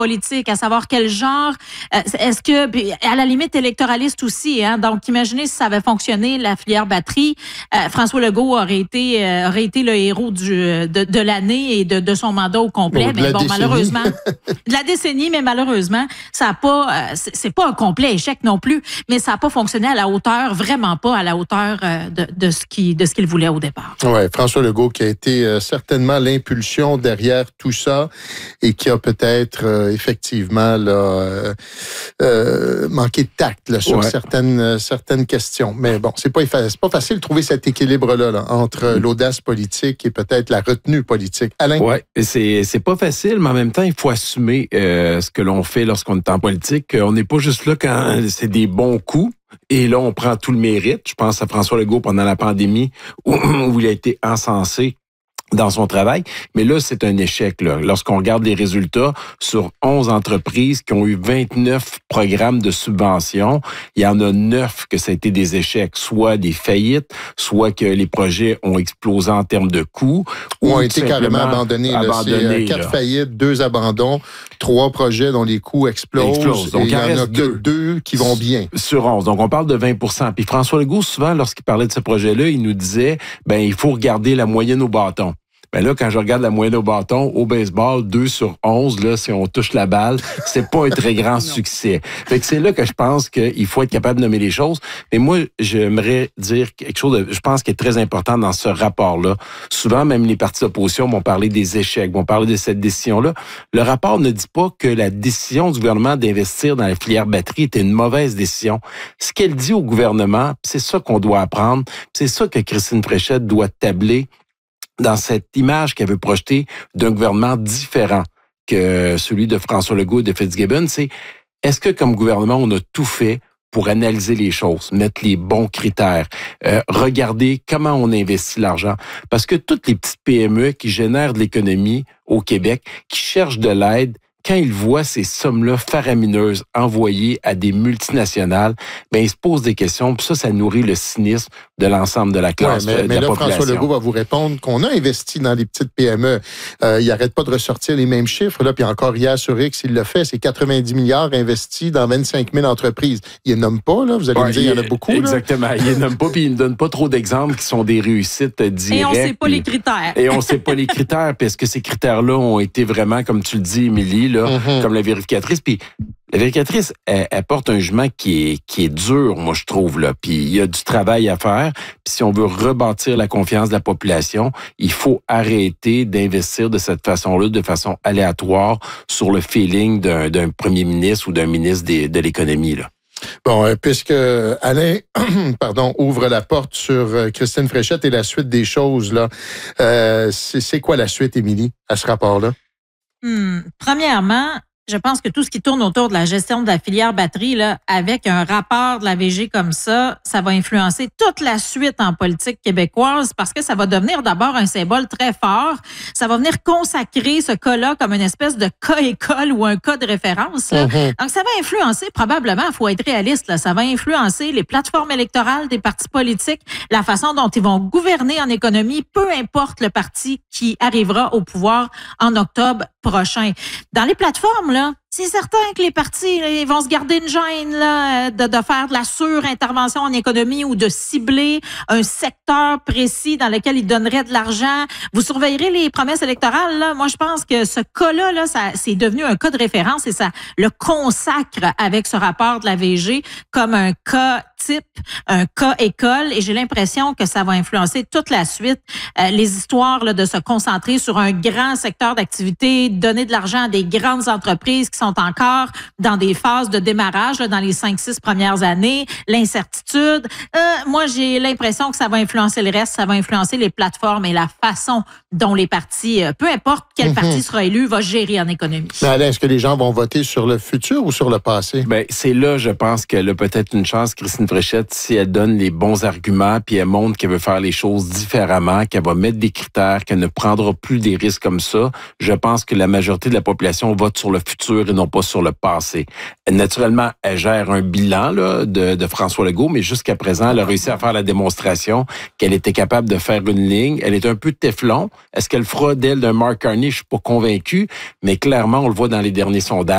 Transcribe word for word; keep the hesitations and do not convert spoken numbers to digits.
politique, à savoir quel genre, euh, est-ce que, à la limite électoraliste aussi, hein, donc imaginez si ça avait fonctionné, la filière batterie, euh, François Legault aurait été, euh, aurait été le héros du, de, de l'année et de, de son mandat au complet, bon, mais bon, décennie. malheureusement, de la décennie, mais malheureusement, ça a pas, euh, c'est, c'est pas un complet échec non plus, mais ça a pas fonctionné à la hauteur, vraiment pas à la hauteur euh, de, de ce qui, de ce qu'il voulait au départ. Ouais, François Legault qui a été euh, certainement l'impulsion derrière tout ça et qui a peut-être euh, effectivement là, euh, euh, manqué de tact là, sur ouais. certaines euh, certaines questions. Mais bon, c'est pas c'est pas facile de trouver cet équilibre-là là, entre l'audace politique et peut-être la retenue politique. Alain? Oui, c'est, c'est pas facile, mais en même temps, il faut assumer euh, ce que l'on fait lorsqu'on est en politique. On n'est pas juste là quand c'est des bons coups. Et là, on prend tout le mérite. Je pense à François Legault pendant la pandémie où, où il a été encensé dans son travail. Mais là, c'est un échec. Là. Lorsqu'on regarde les résultats, sur onze entreprises qui ont eu vingt-neuf programmes de subvention, il y en a neuf que ça a été des échecs, soit des faillites, soit que les projets ont explosé en termes de coûts. Ou ont été carrément abandonnés. abandonnés c'est quatre faillites, deux abandons, trois projets dont les coûts explosent. explosent. Donc, et il y en a deux. que deux qui vont bien. Sur onze. Donc, on parle de vingt pour cent. Puis François Legault, souvent, lorsqu'il parlait de ce projet-là, il nous disait, ben il faut regarder la moyenne au bâton. Ben là, quand je regarde la moyenne au bâton, au baseball, deux sur onze, là, si on touche la balle, c'est pas un très grand succès. Fait que c'est là que je pense qu'il faut être capable de nommer les choses. Mais moi, j'aimerais dire quelque chose de, je pense, qui est très important dans ce rapport-là. Souvent, même les partis d'opposition vont parler des échecs, vont parler de cette décision-là. Le rapport ne dit pas que la décision du gouvernement d'investir dans la filière batterie était une mauvaise décision. Ce qu'elle dit au gouvernement, c'est ça qu'on doit apprendre, c'est ça que Christine Fréchette doit tabler dans cette image qu'elle veut projeter d'un gouvernement différent que celui de François Legault et de Fitzgibbon, c'est est-ce que comme gouvernement, on a tout fait pour analyser les choses, mettre les bons critères, euh, regarder comment on investit l'argent? Parce que toutes les petites P M E qui génèrent de l'économie au Québec, qui cherchent de l'aide, quand ils voient ces sommes-là faramineuses envoyées à des multinationales, ben ils se posent des questions. Puis ça, ça nourrit le cynisme de l'ensemble de la classe, ouais, mais, de mais la là, population. François Legault va vous répondre qu'on a investi dans les petites P M E. Euh, il n'arrête pas de ressortir les mêmes chiffres. Là, puis encore hier sur X, il le fait. C'est quatre-vingt-dix milliards investis dans vingt-cinq mille entreprises. Il ne nomme pas, là. Vous allez ouais, me dire, il y en a beaucoup. Exactement. Là. Il ne nomme pas, puis il ne donne pas trop d'exemples qui sont des réussites directes. Et on ne sait pas puis, les critères. Et on ne sait pas les critères, parce que ces critères-là ont été vraiment, comme tu le dis, Émilie, là, mm-hmm. comme la vérificatrice. Puis la vérificatrice, elle, elle porte un jugement qui est, qui est dur, moi, je trouve, là. Puis il y a du travail à faire. Puis si on veut rebâtir la confiance de la population, il faut arrêter d'investir de cette façon-là, de façon aléatoire, sur le feeling d'un, d'un premier ministre ou d'un ministre des, de l'économie, là. Bon, euh, puisque Alain, pardon, ouvre la porte sur euh, Christine Fréchette et la suite des choses, là, euh, c'est, c'est quoi la suite, Émilie, à ce rapport-là? Hmm, premièrement, je pense que tout ce qui tourne autour de la gestion de la filière batterie, là, avec un rapport de la V G comme ça, ça va influencer toute la suite en politique québécoise parce que ça va devenir d'abord un symbole très fort. Ça va venir consacrer ce cas-là comme une espèce de cas école ou un cas de référence. Là. Mm-hmm. Donc, ça va influencer probablement, il faut être réaliste, là, ça va influencer les plateformes électorales des partis politiques, la façon dont ils vont gouverner en économie, peu importe le parti qui arrivera au pouvoir en octobre prochain. Dans les plateformes, là, c'est certain que les partis là, ils vont se garder une gêne là, de, de faire de la surintervention en économie ou de cibler un secteur précis dans lequel ils donneraient de l'argent. Vous surveillerez les promesses électorales. Là. Moi, je pense que ce cas-là, là, ça, c'est devenu un cas de référence et ça le consacre avec ce rapport de la V G comme un cas type, un cas école. Et j'ai l'impression que ça va influencer toute la suite. Euh, les histoires là, de se concentrer sur un grand secteur d'activité, donner de l'argent à des grandes entreprises qui sont encore dans des phases de démarrage là, dans les cinq six premières années, l'incertitude. Euh, moi, j'ai l'impression que ça va influencer le reste, ça va influencer les plateformes et la façon dont les partis, euh, peu importe quel mm-hmm. parti sera élu, va gérer en économie. Mais Alain, est-ce que les gens vont voter sur le futur ou sur le passé? Ben, c'est là, je pense qu'elle a peut-être une chance, Christine Fréchette, si elle donne les bons arguments, puis elle montre qu'elle veut faire les choses différemment, qu'elle va mettre des critères, qu'elle ne prendra plus des risques comme ça. Je pense que la majorité de la population vote sur le futur et non pas sur le passé. Naturellement, elle gère un bilan là, de, de François Legault, mais jusqu'à présent, elle a réussi à faire la démonstration qu'elle était capable de faire une ligne. Elle est un peu Teflon. Est-ce qu'elle fera d'elle d'un Mark Carney? Je suis pas convaincu, mais clairement, on le voit dans les derniers sondages.